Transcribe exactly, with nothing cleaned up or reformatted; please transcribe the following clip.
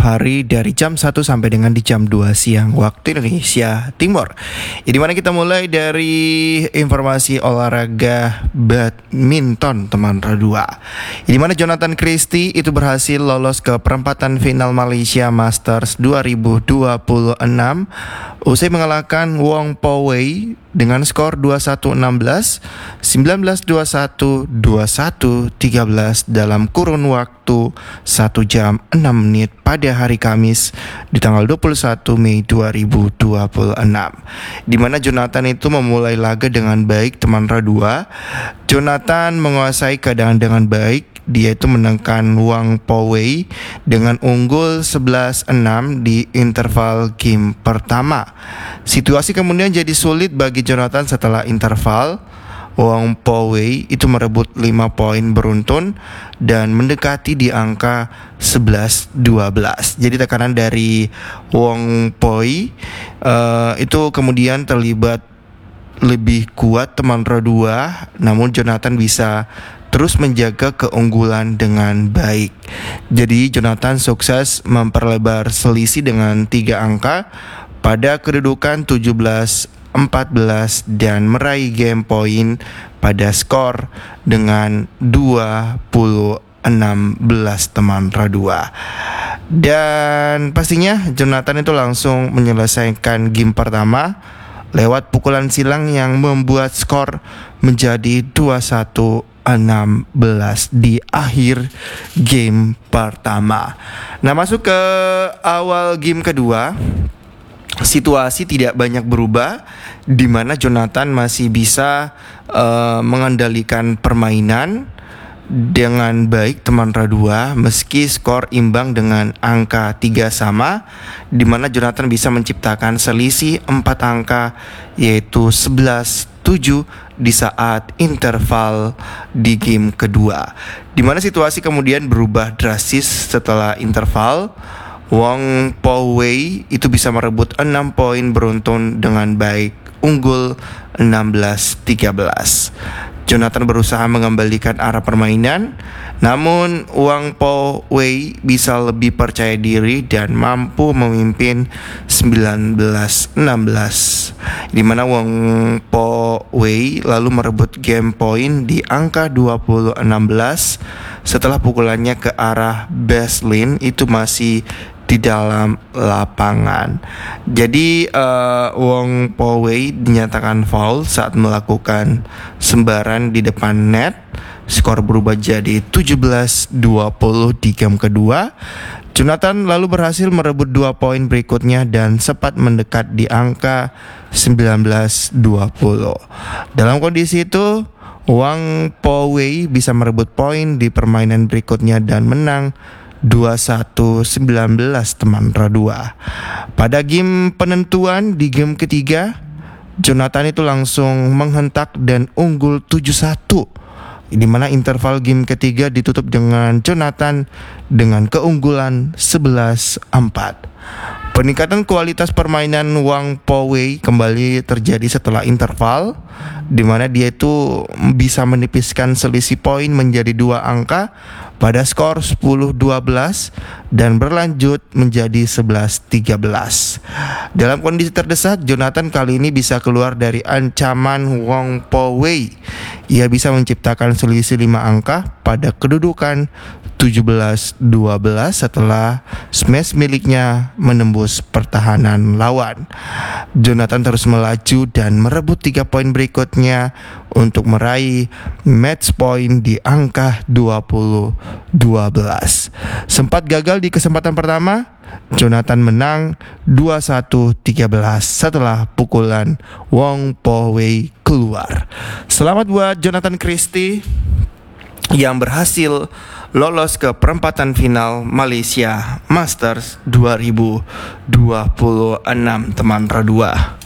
hari dari jam satu sampai dengan di jam dua siang waktu Indonesia Timur. Di mana kita mulai dari informasi olahraga badminton teman Radua. Di mana Jonathan Christie itu berhasil lolos ke perempatan final Malaysia Masters dua ribu dua puluh enam usai mengalahkan Wong Po Wei dengan skor dua puluh satu enam belas, sembilan belas dua puluh satu, dua puluh satu tiga belas dalam kurun waktu satu jam enam menit pada hari Kamis di tanggal dua puluh satu Mei dua ribu dua puluh enam. Di mana Jonathan itu memulai laga dengan baik teman Radua. Jonathan menguasai keadaan dengan baik. Dia itu menangkan Wang Po Wei dengan unggul sebelas enam di interval game pertama. Situasi kemudian jadi sulit bagi Jonathan setelah interval. Wang Po Wei itu merebut lima poin beruntun dan mendekati di angka sebelas dua belas. Jadi tekanan dari Wang Po Wei uh, itu kemudian terlibat lebih kuat teman Radua, namun Jonathan bisa terus menjaga keunggulan dengan baik. Jadi Jonathan sukses memperlebar selisih dengan tiga angka pada kedudukan tujuh belas empat belas dan meraih game point pada skor dengan dua puluh enam belas teman Radua. Dan pastinya Jonathan itu langsung menyelesaikan game pertama lewat pukulan silang yang membuat skor menjadi dua puluh satu enam belas di akhir game pertama. Nah, masuk ke awal game kedua, situasi tidak banyak berubah, di mana Jonathan masih bisa uh, mengendalikan permainan dengan baik teman Radua meski skor imbang dengan angka tiga sama, di mana Jonathan bisa menciptakan selisih empat angka yaitu sebelas tujuh di saat interval di game kedua, di mana situasi kemudian berubah drastis setelah interval. Wang Po Wei itu bisa merebut enam poin beruntun dengan baik, unggul enam belas tiga belas. Jonathan berusaha mengembalikan arah permainan, namun Wang Po Wei bisa lebih percaya diri dan mampu memimpin sembilan belas enam belas, di mana Wang Po Wei lalu merebut game point di angka dua puluh enam belas setelah pukulannya ke arah baseline itu masih di dalam lapangan. Jadi uh, Wang Po Wei dinyatakan foul saat melakukan sembaran di depan net. Skor berubah jadi tujuh belas dua puluh di game kedua. Jonathan lalu berhasil merebut dua poin berikutnya dan sempat mendekat di angka sembilan belas dua puluh. Dalam kondisi itu, Wang Po Wei bisa merebut poin di permainan berikutnya dan menang dua puluh satu sembilan belas teman Radua. Pada game penentuan di game ketiga, Jonathan itu langsung menghentak dan unggul tujuh satu, di mana interval game ketiga ditutup dengan Jonathan dengan keunggulan sebelas empat. Peningkatan kualitas permainan Wang Po Wei kembali terjadi setelah interval, di mana dia itu bisa menipiskan selisih poin menjadi dua angka pada skor sepuluh dua belas dan berlanjut menjadi sebelas tiga belas. Dalam kondisi terdesak, Jonathan kali ini bisa keluar dari ancaman Wang Po Wei. Ia bisa menciptakan selisih lima angka pada kedudukan tujuh belas dua belas setelah smash miliknya menembus pertahanan lawan. Jonathan terus melaju dan merebut tiga poin berikutnya untuk meraih match point di angka dua puluh dua belas. Sempat gagal di kesempatan pertama, Jonathan menang dua puluh satu tiga belas setelah pukulan Wang Po Wei keluar. Selamat buat Jonathan Christie yang berhasil lolos ke perempatan final Malaysia Masters dua ribu dua puluh enam teman Radua.